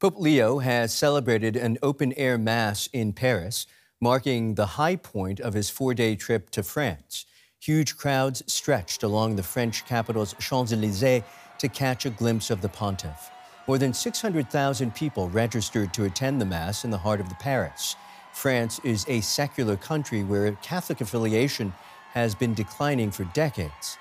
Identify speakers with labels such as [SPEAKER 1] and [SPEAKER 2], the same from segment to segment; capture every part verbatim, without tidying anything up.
[SPEAKER 1] Pope Leo has celebrated an open-air mass in Paris, marking the high point of his four-day trip to France. Huge crowds stretched along the French capital's Champs-Élysées to catch a glimpse of the pontiff. More than six hundred thousand people registered to attend the mass in the heart of the Paris. France is a secular country where Catholic affiliation has been declining for decades.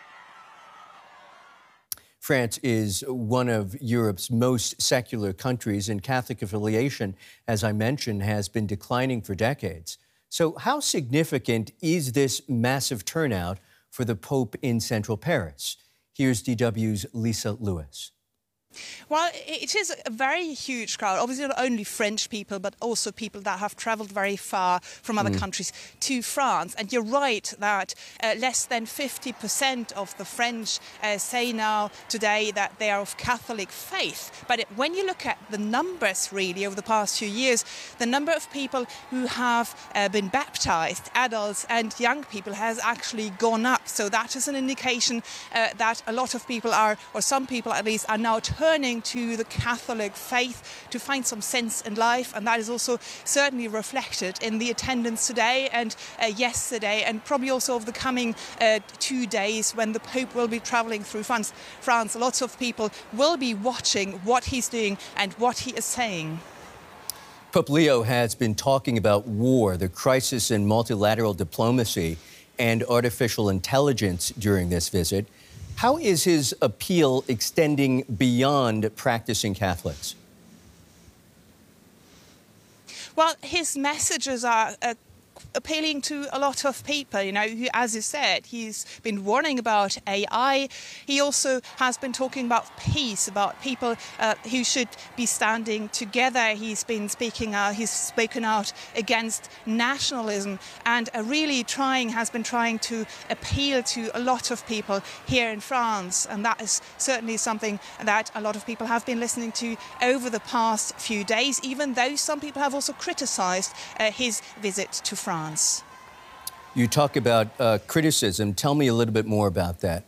[SPEAKER 1] France is one of Europe's most secular countries, and Catholic affiliation, as I mentioned, has been declining for decades. So how significant is this massive turnout for the Pope in central Paris? Here's D W's Lisa Lewis.
[SPEAKER 2] Well, it is a very huge crowd. Obviously, not only French people, but also people that have travelled very far from other mm. countries to France. And you're right that uh, less than fifty percent of the French uh, say now today that they are of Catholic faith. But it, when you look at the numbers, really, over the past few years, the number of people who have uh, been baptized, adults and young people, has actually gone up. So that is an indication uh, that a lot of people are, or some people at least, are now turning to the Catholic faith to find some sense in life, and that is also certainly reflected in the attendance today and uh, yesterday, and probably also over the coming uh, two days when the Pope will be travelling through France. France. Lots of people will be watching what he's doing and what he is saying.
[SPEAKER 1] Pope Leo has been talking about war, the crisis in multilateral diplomacy, and artificial intelligence during this visit. How is his appeal extending beyond practicing Catholics?
[SPEAKER 2] Well, his messages are uh, appealing to a lot of people. You know, who, as you said, he's been warning about A I. He also has been talking about peace, about people uh, who should be standing together. He's been speaking out, he's spoken out against nationalism, and uh, really trying, has been trying to appeal to a lot of people here in France. And that is certainly something that a lot of people have been listening to over the past few days, even though some people have also criticised uh, his visit to France. France.
[SPEAKER 1] You talk about uh, criticism. Tell me a little bit more about that.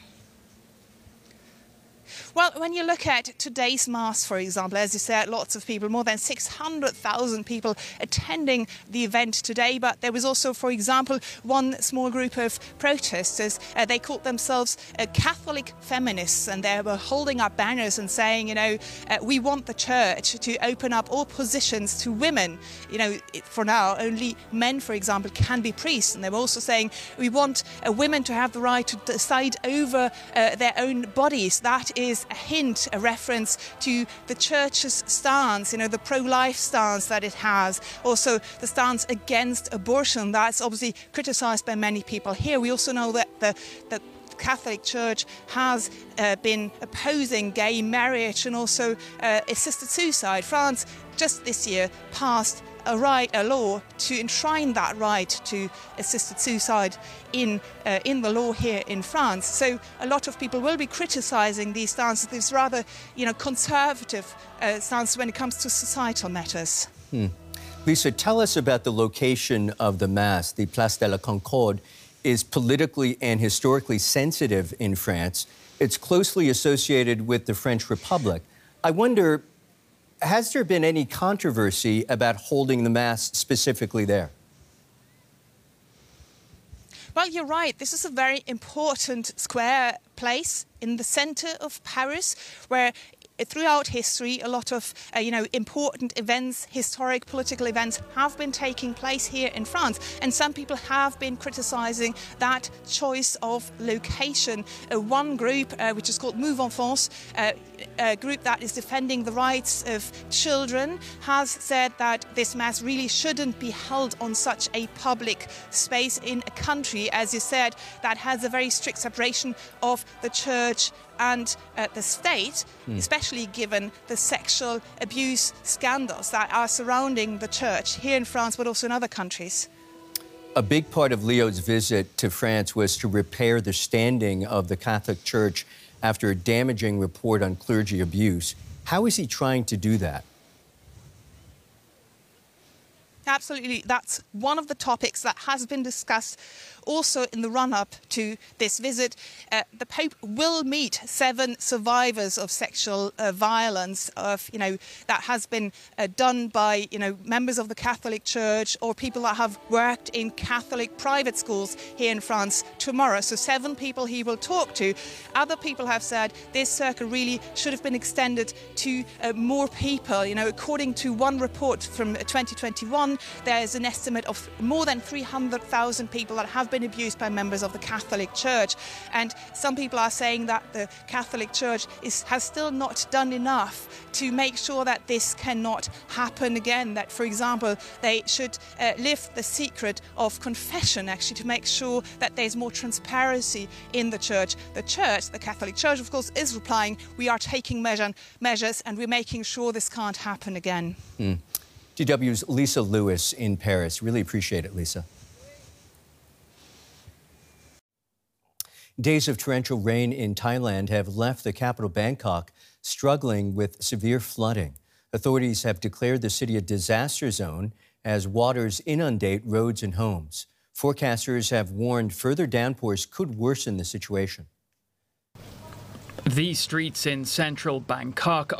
[SPEAKER 2] Well, when you look at today's Mass, for example, as you said, lots of people, more than six hundred thousand people attending the event today. But there was also, for example, one small group of protesters. Uh, they called themselves uh, Catholic feminists, and they were holding up banners and saying, you know, uh, we want the church to open up all positions to women. You know, for now, only men, for example, can be priests. And they were also saying, we want uh, women to have the right to decide over uh, their own bodies. That is a hint, a reference to the church's stance, you know, the pro-life stance that it has. Also, the stance against abortion, that's obviously criticised by many people here. We also know that the, the Catholic Church has uh, been opposing gay marriage and also uh, assisted suicide. France just this year passed a right, a law to enshrine that right to assisted suicide in uh, in the law here in France. So a lot of people will be criticising these stances, this rather, you know, conservative uh, stance when it comes to societal matters.
[SPEAKER 1] Hmm. Lisa, tell us about the location of the Mass. The Place de la Concorde is politically and historically sensitive in France. It's closely associated with the French Republic. I wonder, has there been any controversy about holding the Mass specifically there?
[SPEAKER 2] Well, you're right. This is a very important square place in the centre of Paris, where throughout history, a lot of, uh, you know, important events, historic political events have been taking place here in France. And some people have been criticising that choice of location. Uh, one group, uh, which is called Move Enfance, uh, a group that is defending the rights of children, has said that this Mass really shouldn't be held on such a public space in a country, as you said, that has a very strict separation of the church and uh, the state, mm. especially given the sexual abuse scandals that are surrounding the church here in France, but also in other countries.
[SPEAKER 1] A big part of Leo's visit to France was to repair the standing of the Catholic Church after a damaging report on clergy abuse. How is he trying to do that?
[SPEAKER 2] Absolutely. That's one of the topics that has been discussed also in the run-up to this visit. Uh, the Pope will meet seven survivors of sexual uh, violence, of, you know, that has been uh, done by, you know, members of the Catholic Church or people that have worked in Catholic private schools here in France tomorrow. So seven people he will talk to. Other people have said this circle really should have been extended to uh, more people. You know, according to one report from twenty twenty-one, there is an estimate of more than three hundred thousand people that have been abused by members of the Catholic Church. And some people are saying that the Catholic Church is, has still not done enough to make sure that this cannot happen again. That, for example, they should uh, lift the secret of confession, actually, to make sure that there's more transparency in the Church. The Church, the Catholic Church, of course, is replying, we are taking measure, measures and we're making sure this can't happen again.
[SPEAKER 1] Mm. D W's Lisa Lewis in Paris. Really appreciate it, Lisa. Days of torrential rain in Thailand have left the capital Bangkok struggling with severe flooding. Authorities have declared the city a disaster zone as waters inundate roads and homes. Forecasters have warned further downpours could worsen the situation.
[SPEAKER 3] These streets in central Bangkok